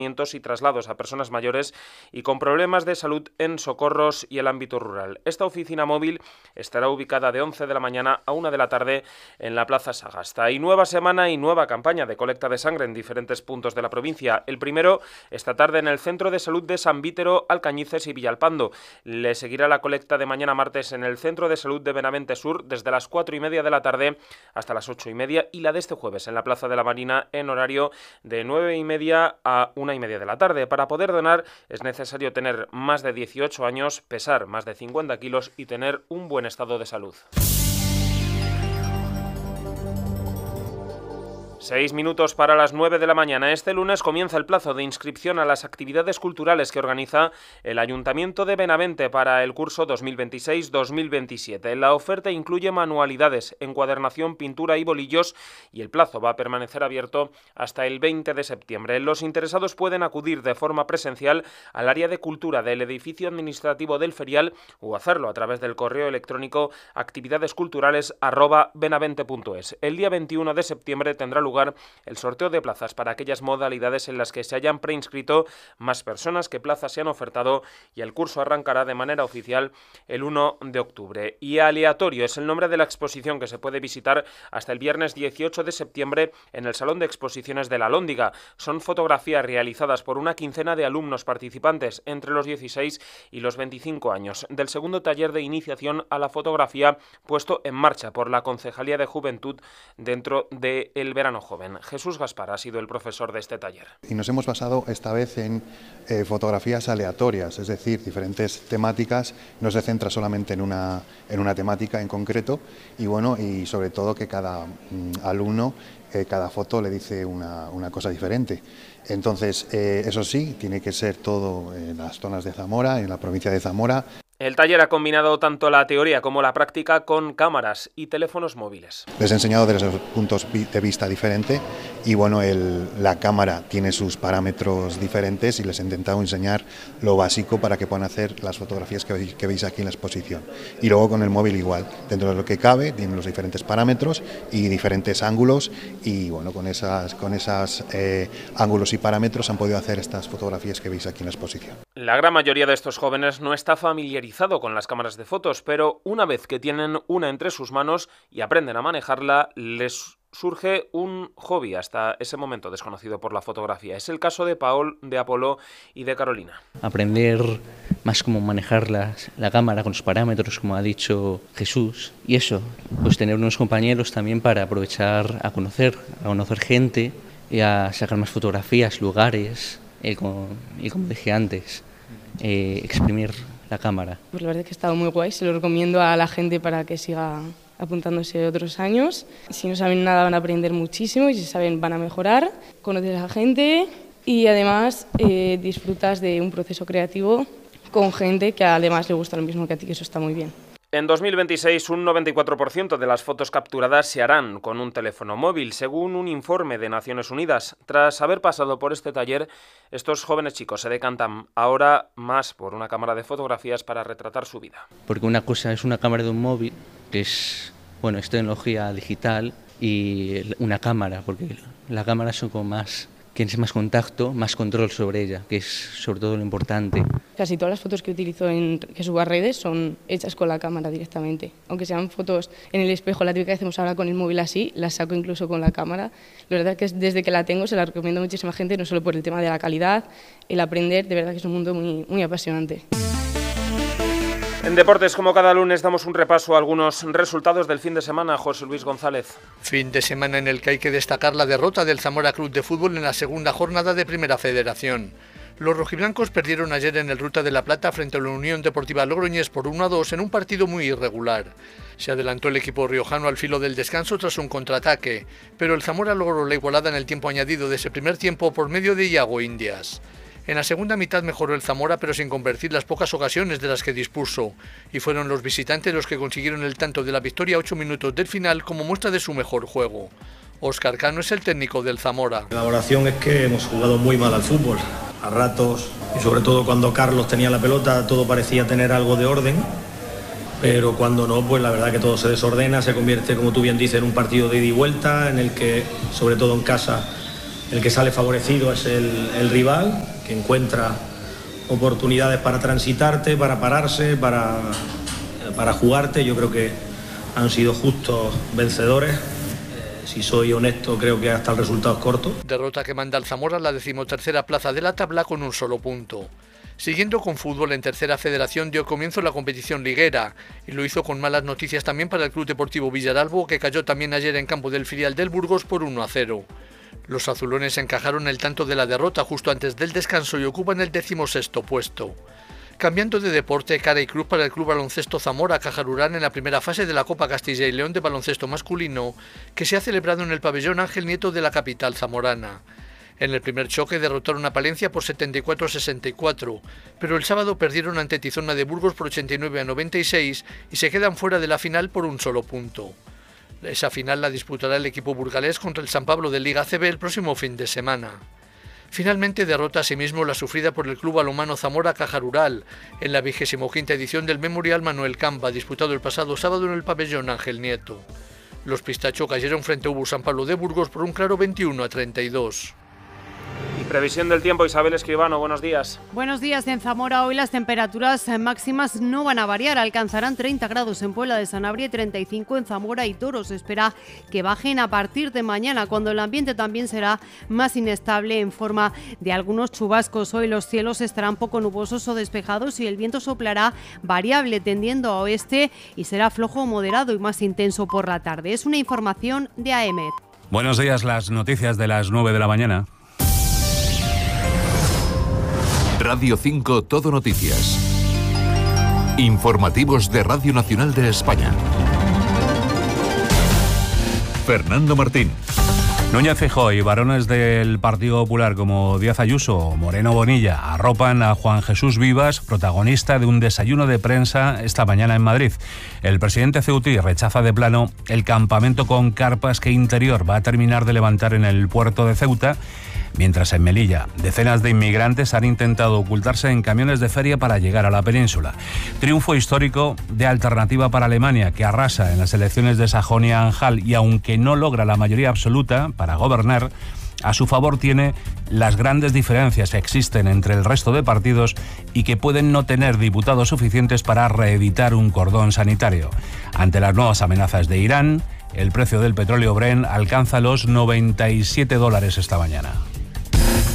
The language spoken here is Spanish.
y traslados a personas mayores y con problemas de salud en socorros y el ámbito rural. Esta oficina móvil estará ubicada de 11 de la mañana a 1 de la tarde en la Plaza Sagasta. Y nueva semana y nueva campaña de colecta de sangre en diferentes puntos de la provincia. El primero esta tarde en el Centro de Salud de San Vítero, Alcañices y Villalpando. Le seguirá la colecta de mañana martes en el Centro de Salud de Benavente Sur desde las 4:30 de la tarde hasta las 8:30 y la de este jueves en la Plaza de la Marina en horario de 9:30 a 1:30 de la tarde. Para poder donar es necesario tener más de 18 años, pesar más de 50 kilos y tener un buen estado de salud. 6 minutos para las 9 de la mañana. Este lunes comienza el plazo de inscripción a las actividades culturales que organiza el Ayuntamiento de Benavente para el curso 2026-2027. La oferta incluye manualidades, encuadernación, pintura y bolillos y el plazo va a permanecer abierto hasta el 20 de septiembre. Los interesados pueden acudir de forma presencial al área de cultura del edificio administrativo del Ferial o hacerlo a través del correo electrónico actividadesculturales@benavente.es. El día 21 de septiembre tendrá lugar el sorteo de plazas para aquellas modalidades en las que se hayan preinscrito más personas que plazas se han ofertado y el curso arrancará de manera oficial el 1 de octubre. Y Aleatorio es el nombre de la exposición que se puede visitar hasta el viernes 18 de septiembre en el Salón de Exposiciones de la Alhóndiga. Son fotografías realizadas por una quincena de alumnos participantes entre los 16 y los 25 años del segundo taller de iniciación a la fotografía puesto en marcha por la Concejalía de Juventud dentro del verano joven. Jesús Gaspar ha sido el profesor de este taller. Y nos hemos basado esta vez en fotografías aleatorias, es decir, diferentes temáticas, no se centra solamente en una temática en concreto y bueno, y sobre todo que cada alumno, cada foto le dice una cosa diferente. Entonces, eso sí, tiene que ser todo en las zonas de Zamora, en la provincia de Zamora. El taller ha combinado tanto la teoría como la práctica con cámaras y teléfonos móviles. Les he enseñado desde puntos de vista diferentes y bueno, la cámara tiene sus parámetros diferentes y les he intentado enseñar lo básico para que puedan hacer las fotografías que veis aquí en la exposición. Y luego con el móvil igual, dentro de lo que cabe, tienen los diferentes parámetros y diferentes ángulos y bueno, con esos ángulos y parámetros han podido hacer estas fotografías que veis aquí en la exposición. La gran mayoría de estos jóvenes no está familiarizado con las cámaras de fotos, pero una vez que tienen una entre sus manos y aprenden a manejarla, les surge un hobby hasta ese momento desconocido por la fotografía. Es el caso de Paul, de Apolo y de Carolina. Aprender más cómo manejar la cámara con los parámetros, como ha dicho Jesús, y eso, pues tener unos compañeros también para aprovechar a conocer gente y a sacar más fotografías, lugares, y como dije antes, exprimir la cámara. Pues la verdad es que ha estado muy guay, se lo recomiendo a la gente para que siga apuntándose otros años. Si no saben nada van a aprender muchísimo y si saben van a mejorar, conoces a gente y además disfrutas de un proceso creativo con gente que además le gusta lo mismo que a ti, que eso está muy bien. En 2026, un 94% de las fotos capturadas se harán con un teléfono móvil, según un informe de Naciones Unidas. Tras haber pasado por este taller, estos jóvenes chicos se decantan ahora más por una cámara de fotografías para retratar su vida. Porque una cosa es una cámara de un móvil, que es tecnología digital, y una cámara, porque la cámara son como más... tienes más contacto, más control sobre ella, que es sobre todo lo importante. Casi todas las fotos que utilizo que subo a redes son hechas con la cámara directamente. Aunque sean fotos en el espejo, la típica que hacemos ahora con el móvil así, las saco incluso con la cámara. La verdad es que desde que la tengo se la recomiendo a muchísima gente, no solo por el tema de la calidad, el aprender, de verdad que es un mundo muy, muy apasionante. En deportes, como cada lunes, damos un repaso a algunos resultados del fin de semana. José Luis González. Fin de semana en el que hay que destacar la derrota del Zamora Club de Fútbol en la segunda jornada de Primera Federación. Los rojiblancos perdieron ayer en el Ruta de la Plata frente a la Unión Deportiva Logroñés por 1-2 en un partido muy irregular. Se adelantó el equipo riojano al filo del descanso tras un contraataque, pero el Zamora logró la igualada en el tiempo añadido de ese primer tiempo por medio de Iago Indias. En la segunda mitad mejoró el Zamora, pero sin convertir las pocas ocasiones de las que dispuso, y fueron los visitantes los que consiguieron el tanto de la victoria a 8 minutos del final como muestra de su mejor juego. Óscar Cano es el técnico del Zamora. La valoración es que hemos jugado muy mal al fútbol, a ratos, y sobre todo cuando Carlos tenía la pelota todo parecía tener algo de orden, pero cuando no, pues la verdad que todo se desordena, se convierte, como tú bien dices, en un partido de ida y vuelta, en el que, sobre todo en casa, el que sale favorecido es el rival, que encuentra oportunidades para transitarte, para pararse, para jugarte. Yo creo que han sido justos vencedores. Si soy honesto, creo que hasta el resultado es corto. Derrota que manda al Zamora a la 13ª plaza de la tabla con un solo punto. Siguiendo con fútbol, en Tercera Federación dio comienzo la competición liguera y lo hizo con malas noticias también para el Club Deportivo Villaralbo, que cayó también ayer en campo del filial del Burgos por 1-0. Los azulones encajaron el tanto de la derrota justo antes del descanso y ocupan el 16º puesto. Cambiando de deporte, cara y cruz para el Club Baloncesto Zamora Cajarurán en la primera fase de la Copa Castilla y León de baloncesto masculino, que se ha celebrado en el pabellón Ángel Nieto de la capital zamorana. En el primer choque derrotaron a Palencia por 74-64, pero el sábado perdieron ante Tizona de Burgos por 89-96 y se quedan fuera de la final por un solo punto. Esa final la disputará el equipo burgalés contra el San Pablo de Liga ACB el próximo fin de semana. Finalmente derrota asimismo la sufrida por el Club Balonmano Zamora Caja Rural en la 25ª edición del Memorial Manuel Campa, disputado el pasado sábado en el pabellón Ángel Nieto. Los pistachos cayeron frente a Ubu San Pablo de Burgos por un claro 21-32. Y previsión del tiempo, Isabel Escribano, buenos días. Buenos días. En Zamora hoy las temperaturas máximas no van a variar, alcanzarán 30 grados en Puebla de Sanabria y 35 en Zamora y Toro. Se espera que bajen a partir de mañana, cuando el ambiente también será más inestable en forma de algunos chubascos. Hoy los cielos estarán poco nubosos o despejados y el viento soplará variable tendiendo a oeste y será flojo o moderado y más intenso por la tarde. Es una información de AEMET. Buenos días, las noticias de las 9 de la mañana. Radio 5 Todo Noticias. Informativos de Radio Nacional de España. Fernando Martín. Núñez Feijóo y varones del Partido Popular como Díaz Ayuso o Moreno Bonilla arropan a Juan Jesús Vivas, protagonista de un desayuno de prensa esta mañana en Madrid. El presidente ceutí rechaza de plano el campamento con carpas que Interior va a terminar de levantar en el puerto de Ceuta, mientras en Melilla decenas de inmigrantes han intentado ocultarse en camiones de feria para llegar a la península. Triunfo histórico de Alternativa para Alemania, que arrasa en las elecciones de Sajonia-Anhalt y aunque no logra la mayoría absoluta para gobernar, a su favor tiene las grandes diferencias que existen entre el resto de partidos y que pueden no tener diputados suficientes para reeditar un cordón sanitario. Ante las nuevas amenazas de Irán, el precio del petróleo Brent alcanza los $97 esta mañana.